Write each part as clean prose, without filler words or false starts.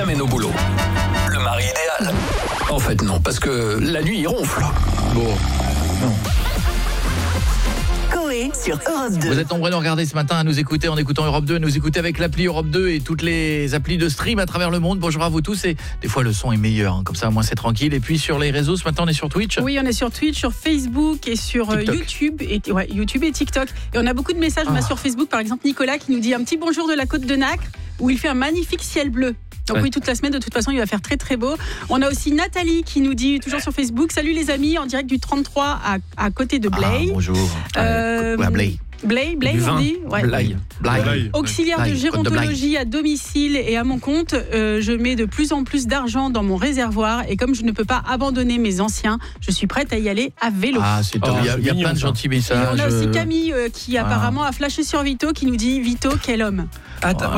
mène au boulot. Le mari idéal. En fait, non, parce que la nuit, il ronfle. Bon, non. Coé sur Europe 2. Vous êtes nombreux à nous regarder ce matin, à nous écouter en écoutant Europe 2, à nous écouter avec l'appli Europe 2 et toutes les applis de stream à travers le monde. Bonjour à vous tous, et des fois le son est meilleur, hein, comme ça au moins c'est tranquille. Et puis sur les réseaux, ce matin on est sur Twitch. Oui, on est sur Twitch, sur Facebook et sur YouTube et TikTok. Et on a beaucoup de messages. On a sur Facebook par exemple Nicolas qui nous dit un petit bonjour de la côte de Nacre où il fait un magnifique ciel bleu. Donc oui, toute la semaine, de toute façon, il va faire très très beau. On a aussi Nathalie qui nous dit, toujours sur Facebook, salut les amis, en direct du 33 à côté de Blaye. Bonjour. Blaye. Blaye, on dit Blaye. Auxiliaire de gérontologie à domicile et à mon compte, je mets de plus en plus d'argent dans mon réservoir et comme je ne peux pas abandonner mes anciens, je suis prête à y aller à vélo. Ah, c'est top. Il y a plein de gentils messages. Et on a aussi Camille qui apparemment a flashé sur Vito qui nous dit Vito, quel homme. Attends,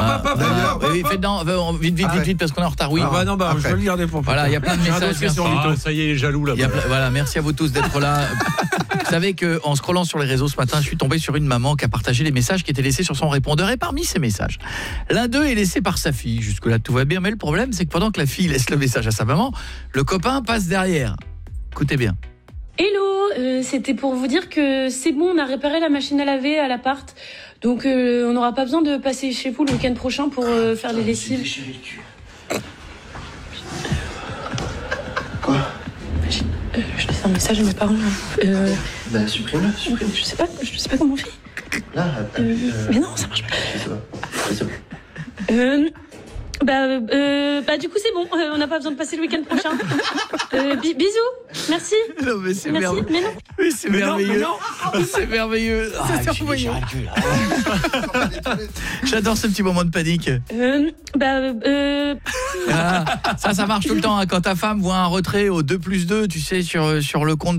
vite parce qu'on est en retard. Oui. Je vais le garder pour. Voilà, il y a plein de messages. Ça y est, il est jaloux là. Voilà, merci à vous tous d'être là. Vous savez qu'en scrollant sur les réseaux ce matin, je suis tombé sur une maman qui a partagé les messages qui étaient laissés sur son répondeur. Et parmi ces messages, l'un d'eux est laissé par sa fille. Jusque-là, tout va bien. Mais le problème, c'est que pendant que la fille laisse le message à sa maman, le copain passe derrière. Écoutez bien. Hello, c'était pour vous dire que c'est bon, on a réparé la machine à laver à l'appart. Donc on n'aura pas besoin de passer chez vous le week-end prochain pour faire les lessives. Quoi ? Je laisse un message à mes parents. Supprime-le. Je sais pas comment on fait. Là, mais non, ça marche pas. Du coup c'est bon, on n'a pas besoin de passer le week-end prochain. Bisous, merci. Non mais c'est merci, merveilleux. mais non. Oui, c'est merveilleux. C'est merveilleux. J'adore ce petit moment de panique. Ça marche tout le temps, hein. Quand ta femme voit un retrait au 2+2, tu sais, sur le compte